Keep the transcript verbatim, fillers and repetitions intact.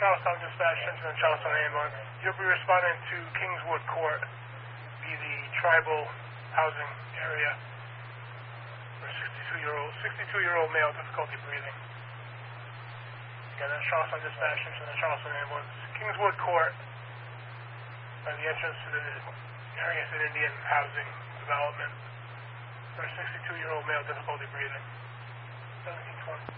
Charlestown Dispatch, Central and Charlestown Ambulance. You'll be responding to Kingswood Court, be the tribal housing area for a sixty-two-year-old sixty-two-year-old male, difficulty breathing. Again, that's Charlestown Dispatch, Central and Charlestown Ambulance. Kingswood Court, by the entrance to the area is an Indian housing development for a sixty-two-year-old male, difficulty breathing. seventeen twenty.